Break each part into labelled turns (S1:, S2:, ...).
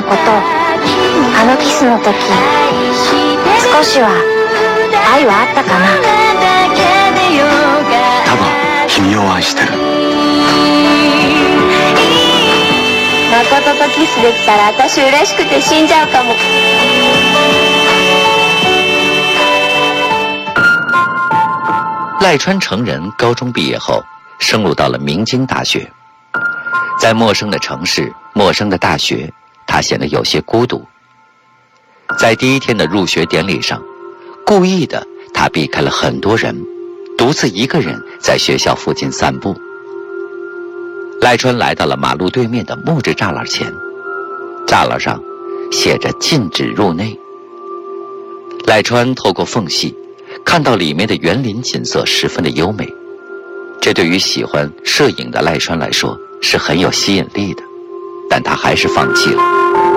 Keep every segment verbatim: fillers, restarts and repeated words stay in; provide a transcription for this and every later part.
S1: なこと、あのキスの時、少しは愛はあったかな。
S2: 多分君を愛してる。
S1: 誠とキスできたら私嬉しくて死んじゃうかも。
S3: 赖川成人高中毕业后，升入到了明经大学。在陌生的城市、陌生的大学，他显得有些孤独。在第一天的入学典礼上，故意的他避开了很多人，独自一个人在学校附近散步。赖川来到了马路对面的木质栅栏前，栅栏上写着禁止入内。赖川透过缝隙看到里面的园林景色十分的优美，这对于喜欢摄影的赖川来说是很有吸引力的，但他还是放弃了。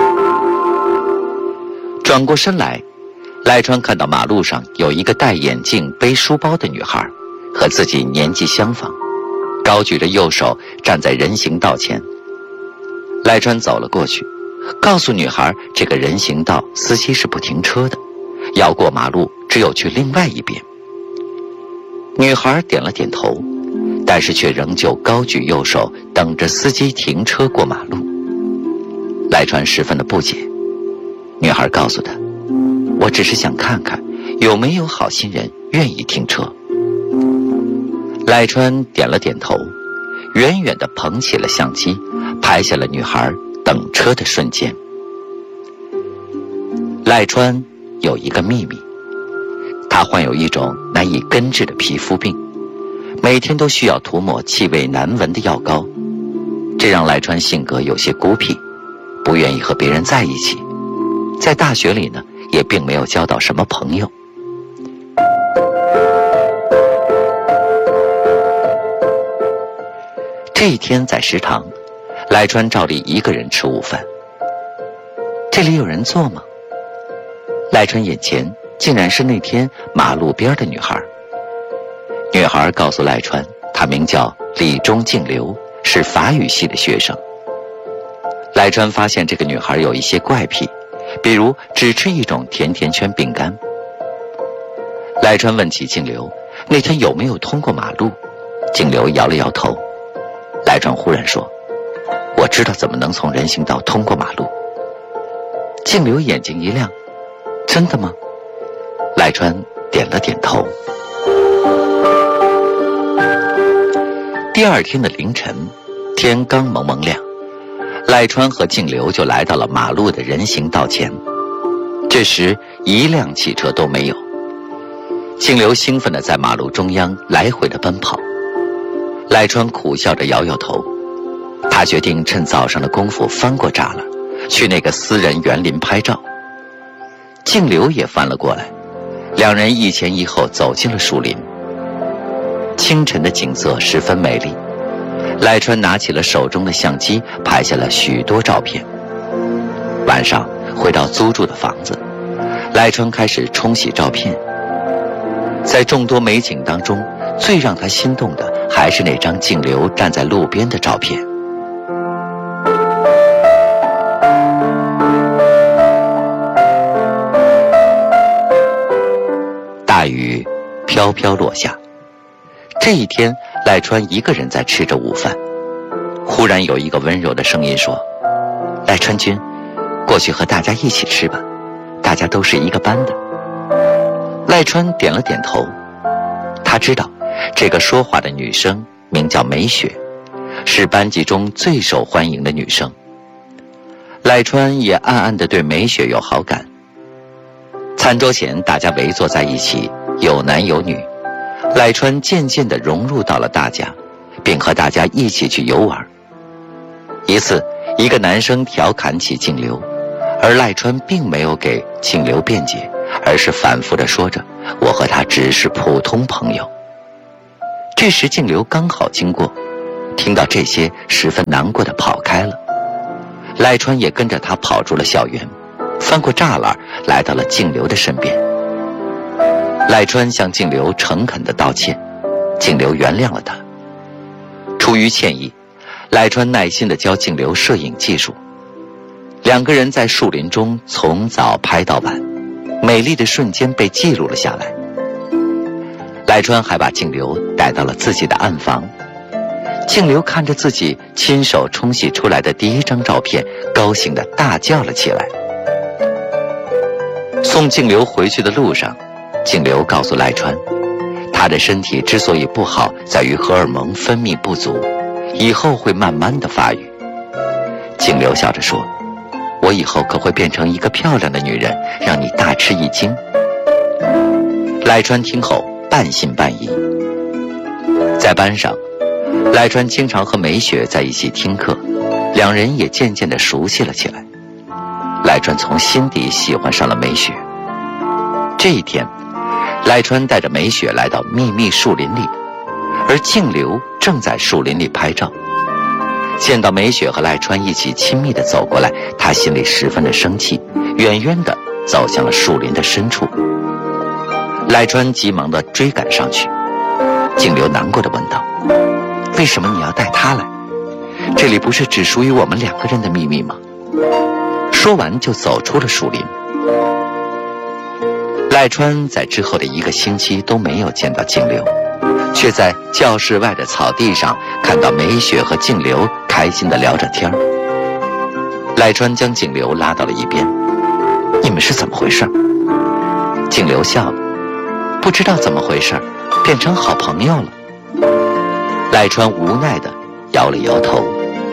S3: 转过身来，赖川看到马路上有一个戴眼镜背书包的女孩，和自己年纪相仿，高举着右手站在人行道前。赖川走了过去，告诉女孩这个人行道司机是不停车的，要过马路只有去另外一边。女孩点了点头，但是却仍旧高举右手等着司机停车过马路。赖川十分的不解，女孩告诉他，我只是想看看有没有好心人愿意停车。赖川点了点头，远远地捧起了相机，拍下了女孩等车的瞬间。赖川有一个秘密，他患有一种难以根治的皮肤病，每天都需要涂抹气味难闻的药膏，这让赖川性格有些孤僻，不愿意和别人在一起。在大学里呢，也并没有交到什么朋友。这一天在食堂，赖川照例一个人吃午饭。这里有人坐吗？赖川眼前竟然是那天马路边的女孩。女孩告诉赖川，她名叫李中静流，是法语系的学生。赖川发现这个女孩有一些怪癖，比如只吃一种甜甜圈饼干。赖川问起静流那天有没有通过马路，静流摇了摇头。赖川忽然说，我知道怎么能从人行道通过马路。静流眼睛一亮，真的吗？赖川点了点头。第二天的凌晨，天刚蒙蒙亮，赖川和静流就来到了马路的人行道前。这时一辆汽车都没有。静流兴奋地在马路中央来回地奔跑，赖川苦笑着摇摇头。他决定趁早上的功夫翻过栅栏，去那个私人园林拍照。静流也翻了过来，两人一前一后走进了树林。清晨的景色十分美丽，赖川拿起了手中的相机，拍下了许多照片。晚上回到租住的房子，赖川开始冲洗照片。在众多美景当中，最让他心动的还是那张静流站在路边的照片。大雨飘飘落下。这一天，赖川一个人在吃着午饭。忽然有一个温柔的声音说，赖川君，过去和大家一起吃吧，大家都是一个班的。赖川点了点头，他知道这个说话的女生名叫梅雪，是班级中最受欢迎的女生。赖川也暗暗地对梅雪有好感。餐桌前大家围坐在一起，有男有女，赖川渐渐地融入到了大家，并和大家一起去游玩。一次，一个男生调侃起静流，而赖川并没有给静流辩解，而是反复地说着，我和他只是普通朋友。这时静流刚好经过，听到这些十分难过地跑开了。赖川也跟着他跑出了校园，翻过栅栏来到了静流的身边。赖川向静流诚恳地道歉，静流原谅了他。出于歉意，赖川耐心地教静流摄影技术。 两个人在树林中从早拍到晚，美丽的瞬间被记录了下来。赖川还把静流带到了自己的暗房，静流看着自己亲手冲洗出来的第一张照片，高兴地大叫了起来。送静流回去的路上，静流告诉赖川，他的身体之所以不好，在于荷尔蒙分泌不足，以后会慢慢的发育。静流笑着说，我以后可会变成一个漂亮的女人，让你大吃一惊。赖川听后半信半疑。在班上，赖川经常和美雪在一起听课，两人也渐渐地熟悉了起来。赖川从心底喜欢上了美雪。这一天，赖川带着美雪来到秘密树林里，而静流正在树林里拍照。见到美雪和赖川一起亲密地走过来，他心里十分的生气，远远地走向了树林的深处。赖川急忙地追赶上去，静流难过地问道，为什么你要带她来？这里不是只属于我们两个人的秘密吗？说完就走出了树林。赖川在之后的一个星期都没有见到静流，却在教室外的草地上看到美雪和静流开心地聊着天。赖川将静流拉到了一边，你们是怎么回事？静流笑了，不知道怎么回事，变成好朋友了。赖川无奈地摇了摇头。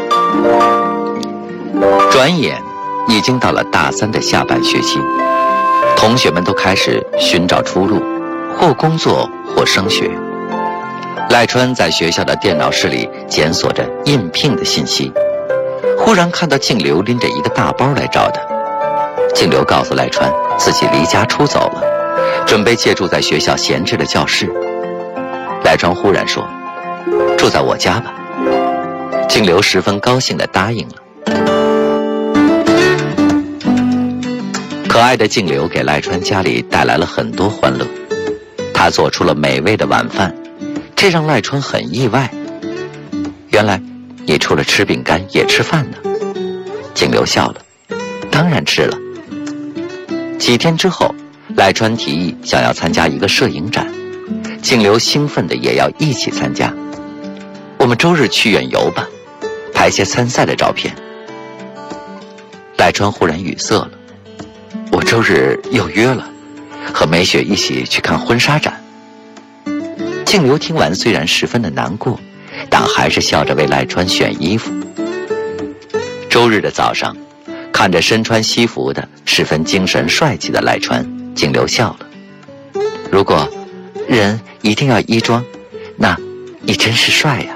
S3: 转眼已经到了大三的下半学期，同学们都开始寻找出路，或工作或升学。赖川在学校的电脑室里检索着应聘的信息，忽然看到静流拎着一个大包来找他。静流告诉赖川自己离家出走了，准备借住在学校闲置的教室。赖川忽然说，住在我家吧。静流十分高兴地答应了。可爱的静流给赖川家里带来了很多欢乐，他做出了美味的晚饭，这让赖川很意外。原来你除了吃饼干也吃饭呢。静流笑了，当然吃了。几天之后，赖川提议想要参加一个摄影展，静流兴奋的也要一起参加。我们周日去远游吧，拍些参赛的照片。赖川忽然语塞了，我周日又约了，和美雪一起去看婚纱展。静流听完虽然十分的难过，但还是笑着为赖川选衣服。周日的早上，看着身穿西服的十分精神帅气的赖川，静流笑了。如果人一定要衣装，那你真是帅呀。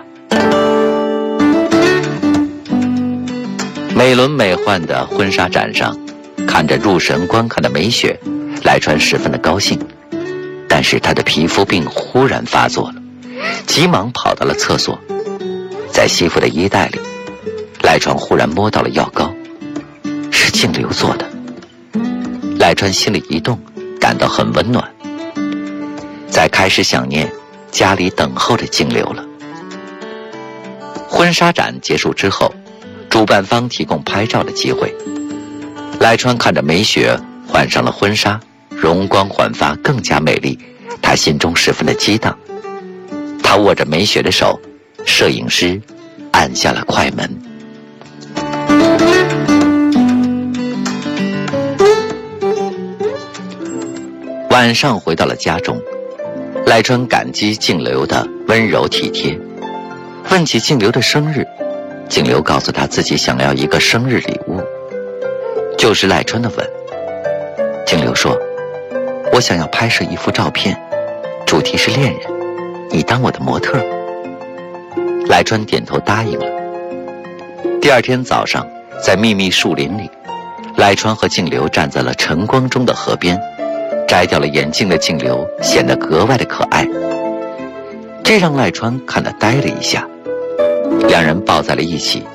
S3: 美轮美奂的婚纱展上，看着入神观看的美雪，赖川十分的高兴。但是他的皮肤病忽然发作了，急忙跑到了厕所。在西服的衣袋里，赖川忽然摸到了药膏，是静流做的。赖川心里一动，感到很温暖，在开始想念家里等候着静流了。婚纱展结束之后，主办方提供拍照的机会。赖川看着美雪换上了婚纱，容光焕发，更加美丽，他心中十分的激荡。他握着美雪的手，摄影师按下了快门。晚上回到了家中，赖川感激静流的温柔体贴，问起静流的生日，静流告诉他自己想要一个生日礼物，就是赖川的吻。静流说，我想要拍摄一幅照片，主题是恋人，你当我的模特。赖川点头答应了。第二天早上，在秘密树林里，赖川和静流站在了晨光中的河边，摘掉了眼镜的静流显得格外的可爱，这让赖川看得呆了一下。两人抱在了一起，